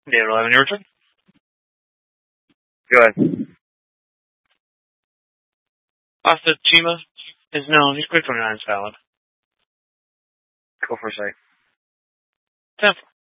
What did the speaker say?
David 11, your turn. Go ahead. Asta Chima is known. He's quick 29 is valid. Go for a sec. 10.